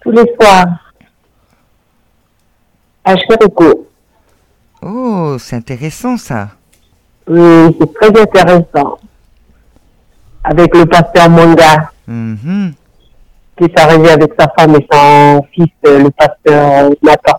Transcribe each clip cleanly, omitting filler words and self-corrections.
tous les soirs à Chérico. Oh, c'est intéressant ça. Oui, c'est très intéressant. Avec le pasteur Monga, qui est arrivé avec sa femme et son fils, le pasteur Nathan.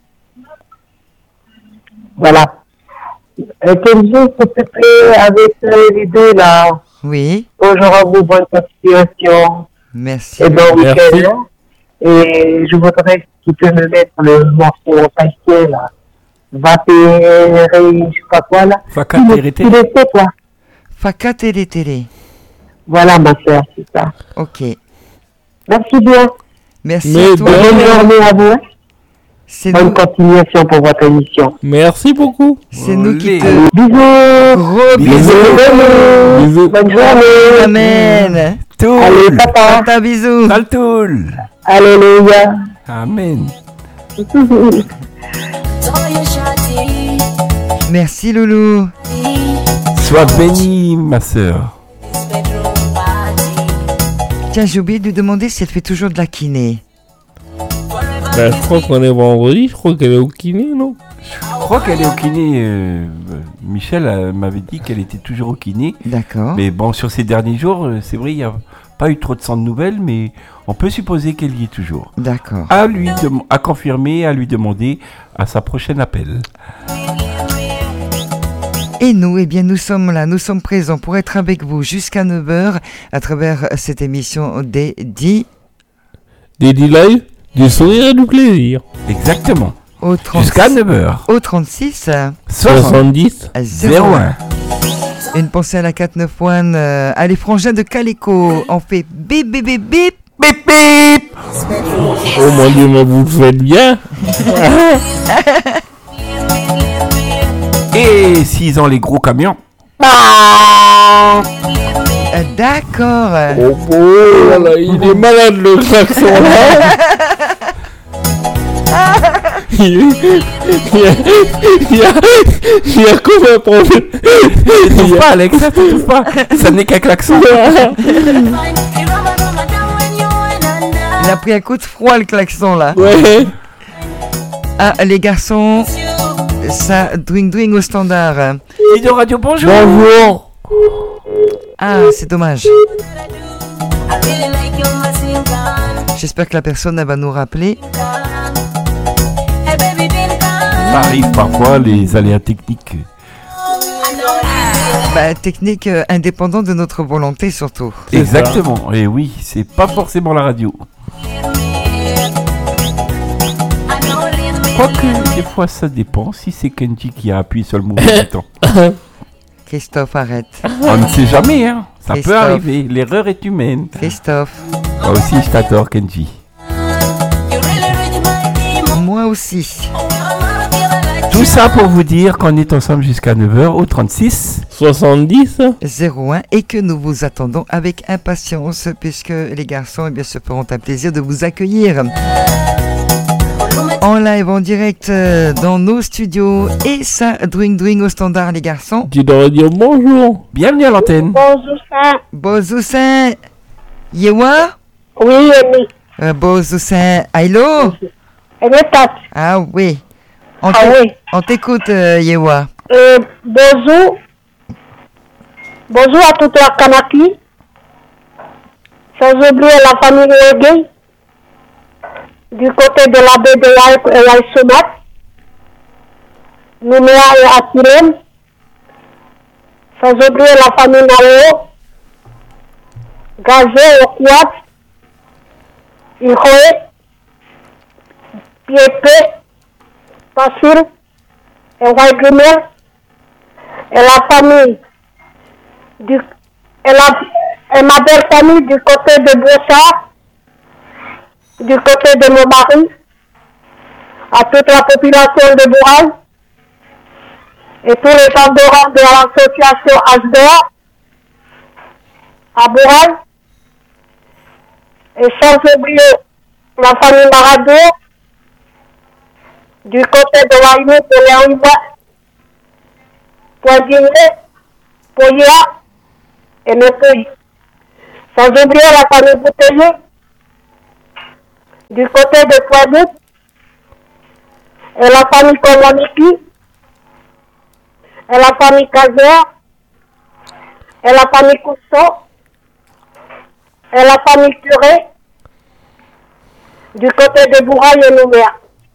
Voilà. Kenji, s'il te plaît, avec les deux là. Oui. Bonjour, bonne continuation. Merci. Et bon week-end. Et je voudrais que tu peux me mettre le morceau haïtien là. Va je sais pas quoi là. Faka Tere Tu le sais quoi? Faka Tere Tere. Voilà ma soeur, c'est ça. Ok. Merci bien. Merci à toi. Bonne journée à vous. Bonne continuation pour votre émission. Merci beaucoup. C'est nous qui te... Bisous. Gros bisous. Bisous. Bonne journée. Amen. Toul. Allez, papa. Tata, bisous. Saltoul. Alléluia. Amen. Merci Loulou. Sois bénie, ma sœur. Tiens, j'ai oublié de lui demander si elle fait toujours de la kiné. Ben, je crois qu'on est vendredi, je crois qu'elle est au kiné, non? Je crois qu'elle est au kiné. Michel m'avait dit qu'elle était toujours au kiné. D'accord. Mais bon, sur ces derniers jours, c'est vrai, il n'y a pas eu trop de nouvelles, mais on peut supposer qu'elle y est toujours. D'accord. À confirmer, à lui demander à sa prochaine appel. Et nous, eh bien, nous sommes là, nous sommes présents pour être avec vous jusqu'à 9h à travers cette émission des Live, du sourire et du plaisir. Exactement. Au 30... Jusqu'à 9h. Au 36 70 01. Une pensée à la 491, à les frangins de Calico. On fait bip bip bip bip bip bip. Oh mon Dieu, mais vous le faites bien. Et s'ils ont les gros camions. D'accord. Oh là, il est malade le klaxon là. Il y a comme un problème. T'étouffes pas, Alex, ça t'étouffe pas. Ça n'est qu'un klaxon. Il a pris un coup de froid le klaxon là. Ouais. Ah, les garçons, ça dwing au standard. Ido Radio, bonjour. Bonjour. Ah, c'est dommage. J'espère que la personne elle va nous rappeler. Ça arrive parfois, les aléas techniques. Technique indépendante de notre volonté surtout. Exactement, et oui, c'est pas forcément la radio. Quoique, des fois ça dépend, si c'est Kenji qui a appuyé sur le mauvais bouton. Christophe, arrête. On ne sait jamais, hein. Ça Christophe. peut arriver, l'erreur est humaine. Christophe. Moi aussi, je t'adore, Kenji. Moi aussi. Tout ça pour vous dire qu'on est ensemble jusqu'à 9h au 36 70 01 et que nous vous attendons avec impatience puisque les garçons eh bien, se feront un plaisir de vous accueillir en live, en direct dans nos studios et ça dwing au standard les garçons. Tu devrais dire bonjour. Bienvenue à l'antenne. Bozoussin. Yewa? Oui, Amy. Bozoussin. Hello? Ah oui. On t'écoute, Yewa. Bonjour. Bonjour à toute la Kanaki. Sans oublier la famille Reggae. Du côté de la baie de Yaïsomat. Nouméa et Atirem. Sans oublier la famille Nao. Gazé, Okiat. Ilhoé. Piépé. Facile, et Waigrimel, et la famille, et ma belle famille du côté de Bossa, du côté de mon mari, à toute la population de Bourail, et tous les adhérents de l'association HDA, à Bourail, et sans oublier la famille Marado, du côté de Waïnou, pour les Poisillé, Poya et Nepouille. Sans oublier la famille Bouteillé, du côté de Poibout, et la famille Komoniki, et la famille Kazer, et la famille Kousseau, et la famille Curé, du côté de Bouraille et Nouméa.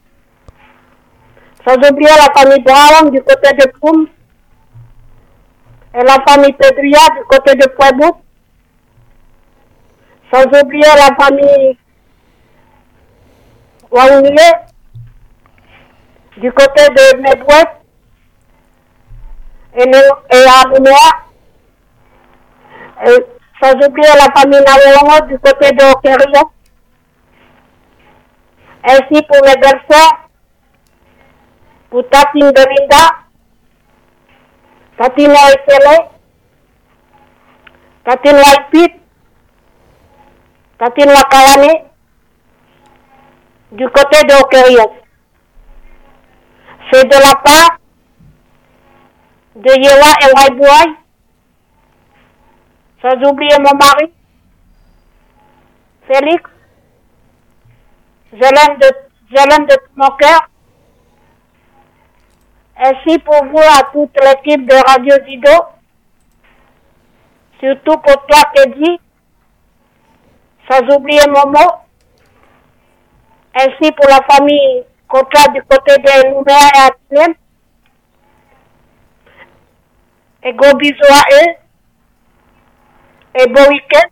Sans oublier la famille Brown du côté de Poum, et la famille Pedria du côté de Poibout, sans oublier la famille Wangulé du côté de Medouet et à Nouméa, et sans oublier la famille Nawongo du côté de Okerio, ainsi pour mes belles-sœurs, pour Tatine Belinda, Tatine Waisele, Tatine Waipit, Tatine Wakayane, du côté de Okerio. C'est de la part de Yewa et Waibouaï, sans oublier mon mari, Félix. Je l'aime de tout mon cœur. Ainsi pour vous, à toute l'équipe de Radio Zido, surtout pour toi, Kedji, sans oublier Momo, ainsi pour la famille Kotra du côté de Nouméa et Atlem. Et gros bisous à eux. Et bon week-end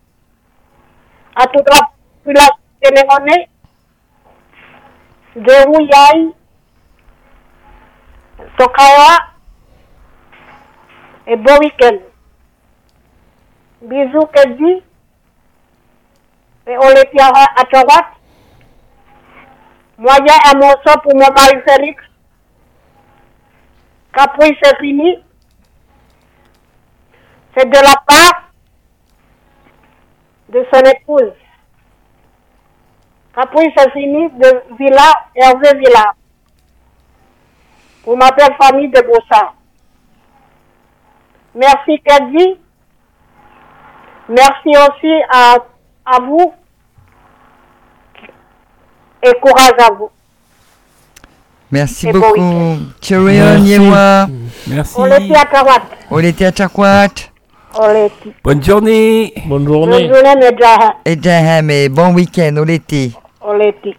à toute la population sénégalaise de Rouyaï, Tokawa, et bon week-end. Bisous, Kedji, et on les tient à droite. Moi, il y a un morceau pour mon mari Félix. Capri, c'est fini. C'est de la part de son épouse. Capri, c'est fini de Villa, Hervé Villa. Pour ma belle famille de Bossa. Merci, Kedji. Merci aussi à vous. Et courage à vous. Merci Et beaucoup. bon Cherion Yewa. Merci. On les tient à Kawat. Olete Achakwat. On les tient. Bonne journée. Bonne Bonne journée. journée, Medjaha. Et Jahame. Bon week-end, Olete. On les tient.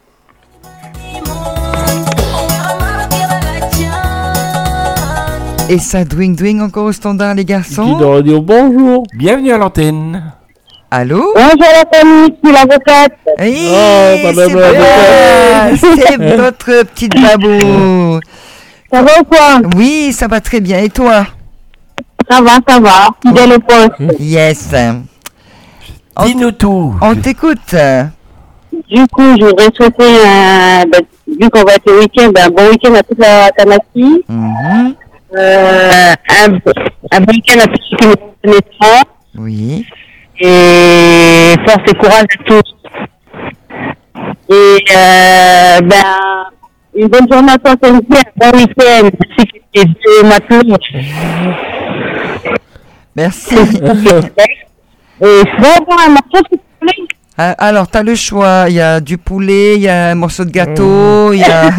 Et ça dwing dwing encore au standard, les Qui garçons. doit dire bonjour. Bienvenue à l'antenne. Allô? Bonjour la famille, c'est l'avocate. Oui, Oh, c'est Babou. vrai. C'est notre petite babou. Ça va ou quoi? Oui, ça va très bien. Et toi? Ça va. Fidèle au poste. Yes. Dis-nous tout. On t'écoute. Du coup, je voudrais souhaiter, vu qu'on va être au week-end, un bon week-end à toute la Tanaki. Mhm. Un bon week-end à tous ceux qui nous connaissent. Oui. Et force et courage à tous. Et une bonne journée à toi, Kenzie, un bon week-end. Merci que tu es deux matelots. Merci. Et vraiment un morceau, s'il te plaît. Ah, alors, t'as le choix. Il y a du poulet, il y a un morceau de gâteau, il y a...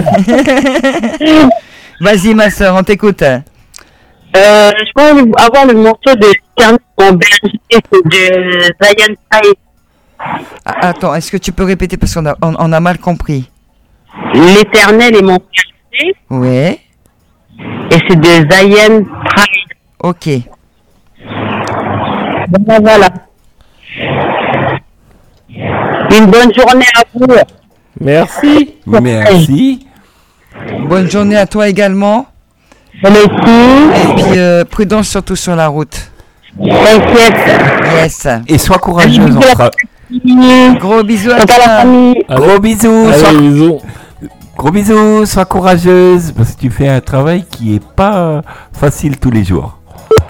Vas-y, ma soeur, on t'écoute. Je crois avoir le morceau de Ternet en Belgique, c'est de Zion Sai. Ah, attends, est-ce que tu peux répéter parce qu'on a mal compris? L'éternel est mon quartier, Ouais. et c'est de Zion Pride. Ok. Voilà. Une bonne journée à vous. Merci. Merci. Bonne journée à toi également. Merci. Et puis, prudence surtout sur la route. T'inquiète. Yes. Et sois courageuse. On fera... Gros bisous à Quant à la toi. famille. Gros bisous. Allez, bisous. Gros bisous. Sois courageuse parce que tu fais un travail qui est pas facile tous les jours.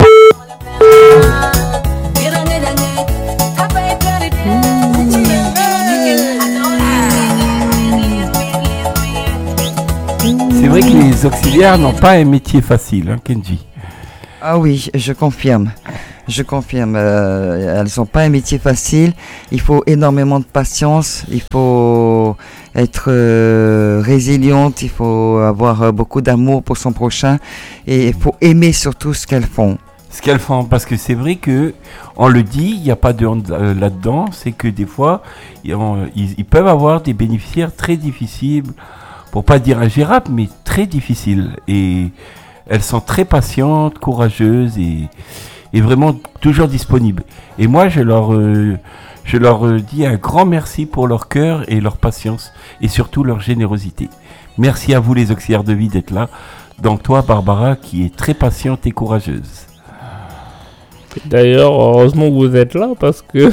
C'est vrai que les auxiliaires n'ont pas un métier facile, hein, Kenji. Ah oui, je confirme. Je confirme, elles n'ont pas un métier facile. Il faut énormément de patience, il faut être résiliente, il faut avoir beaucoup d'amour pour son prochain et il faut aimer surtout ce qu'elles font. Ce qu'elles font, parce que c'est vrai que on le dit, il n'y a pas de honte là-dedans, c'est que des fois, ils peuvent avoir des bénéficiaires très difficiles, pour pas dire ingérables, mais très difficiles. Et elles sont très patientes, courageuses et vraiment toujours disponibles. Et moi, je leur dis un grand merci pour leur cœur et leur patience, et surtout leur générosité. Merci à vous les auxiliaires de vie d'être là, donc toi Barbara qui est très patiente et courageuse. D'ailleurs, heureusement que vous êtes là parce que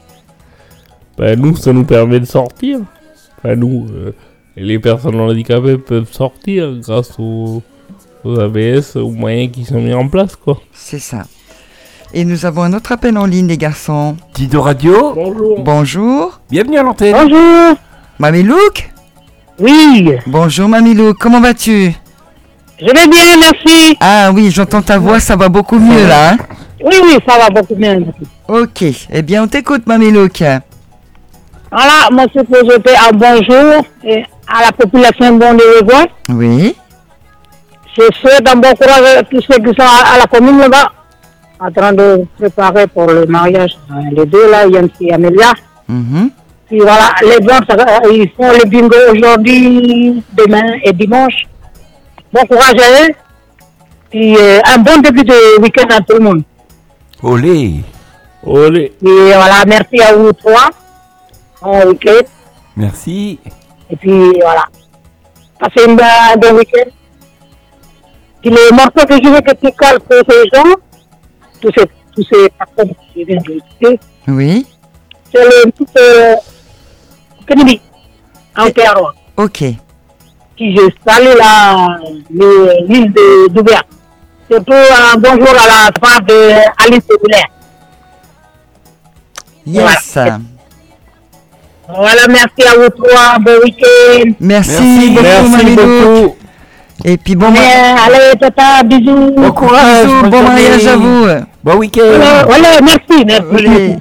nous, ça nous permet de sortir. Nous, les personnes handicapées peuvent sortir grâce aux AVS, aux moyens qui sont mis en place, quoi. C'est ça. Et nous avons un autre appel en ligne, les garçons. Dido Radio. Bonjour. Bonjour. Bienvenue à l'antenne. Bonjour. Mamilouk. Oui. Bonjour Mamilouk, comment vas-tu? Je vais bien, merci. Ah oui, j'entends ta voix, ça va beaucoup mieux là. Hein? Oui, ça va beaucoup bien. Merci. Ok, eh bien on t'écoute Mamilouk. Voilà, moi c'est pour jeter un bonjour à la population de Revois. Oui. Je souhaite un bon courage à tous ceux qui sont à la commune là-bas, en train de préparer pour le mariage. Les deux là, Yann et Amélia. Puis voilà, les blancs, ils font le bingo aujourd'hui, demain et dimanche. Bon courage à eux. Puis un bon début de week-end à tout le monde. Olé. Olé. Et voilà, merci à vous trois. Bon week-end. Merci. Et puis voilà. Passez un bon week-end. Puis les morceaux que je veux que tu calmes pour ces gens, tous ces personnes qui viennent de l'écouter, Oui. c'est le petit Kennedy, en Péron, Ok. qui je salue l'île de Doubia. Surtout un bonjour à la part d'Alice Boulay. Yes. Voilà, merci à vous trois, bon week-end. Merci beaucoup Mamilouk. Et puis bon Allez, tata, bisous. Bon courage. bisous, bon mariage à vous. Bon week-end. Voilà, merci. Olé.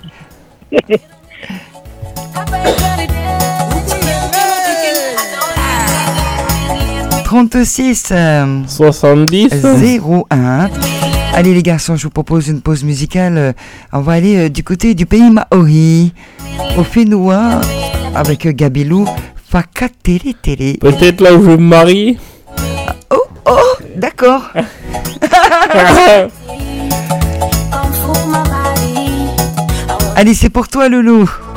36 70. 01. Allez les garçons, je vous propose une pause musicale. On va aller du côté du pays Maori, au Fénois, avec Gabelou, Faka Télé Télé. Peut-être là où je vais me marier. Oh, d'accord. Allez, c'est pour toi, Loulou.